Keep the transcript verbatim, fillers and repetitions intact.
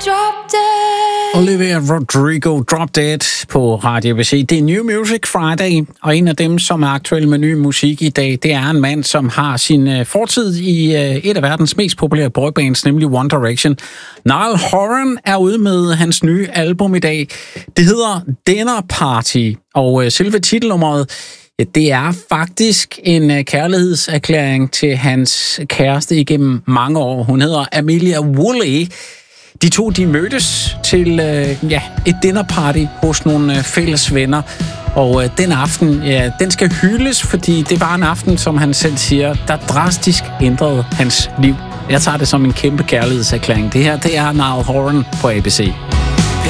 Drop Dead. Olivia Rodrigo, Drop Dead på Radio A B C. Det er New Music Friday, og en af dem, som er aktuel med ny musik i dag, det er en mand, som har sin fortid i et af verdens mest populære boybands, nemlig One Direction. Niall Horan er ude med hans nye album i dag. Det hedder Dinner Party, og selve titelnummeret, ja, det er faktisk en kærlighedserklæring til hans kæreste igennem mange år. Hun hedder Amelia Woolley. De to, de mødtes til øh, ja, et dinnerparty hos nogle øh, fælles venner. Og øh, den aften, ja, den skal hyldes, fordi det var en aften, som han selv siger, der drastisk ændrede hans liv. Jeg tager det som en kæmpe kærlighedserklæring. Det her, det er Niall Horan på A B C.